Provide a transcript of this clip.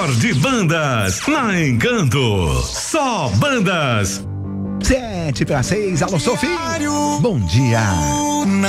de bandas na Encanto. Só bandas. 7 para 6, alô Sofia. Bom dia.